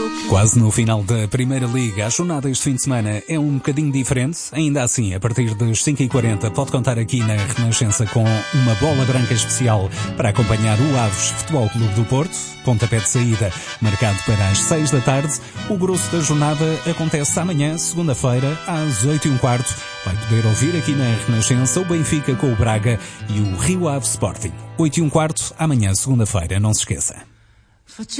Quase no final da Primeira Liga, a jornada este fim de semana é um bocadinho diferente. Ainda assim, a partir das 5h40 pode contar aqui na Renascença com uma bola branca especial para acompanhar o Aves Futebol Clube do Porto. Pontapé de saída marcado para as 6 da tarde. O grosso da jornada acontece amanhã, segunda-feira, às 8h15. Vai poder ouvir aqui na Renascença o Benfica com o Braga e o Rio Ave Sporting. 8h15, amanhã, segunda-feira, não se esqueça.